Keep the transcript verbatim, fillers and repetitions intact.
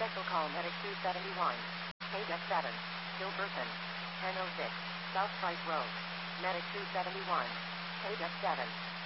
Special call Medic two seventy-one. K D E C seven. Gilberton. ten oh six. South Price Road. Medic two seventy-one. K D E C seven.